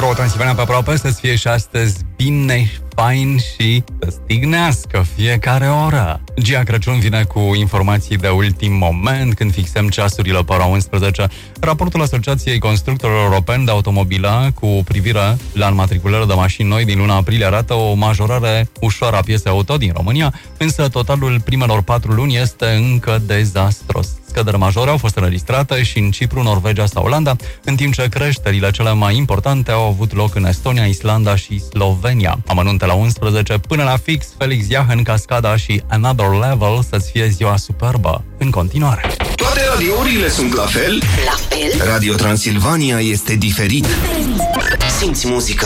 Metro Transilvania pe aproape, să-ți fie și astăzi bine, fain și să stignească fiecare oră. Gia Crăciun vine cu informații de ultim moment, când fixăm ceasurile pe ora 11. Raportul Asociației Constructorilor Europeni de Automobile cu privire la înmatriculări de mașini noi din luna aprilie arată o majorare ușoară a pieței auto din România, însă totalul primelor 4 luni este încă dezastros. Scăderi majore au fost înregistrate și în Cipru, Norvegia sau Olanda, în timp ce creșterile cele mai importante au avut loc în Estonia, Islanda și Slovenia. Amănunte la 11, până la fix, Felix Jahen, Cascada și Another Level, să-ți fie ziua superbă. În continuare. Toate radiourile sunt la fel? La fel? Radio Transilvania este diferit. Simți muzica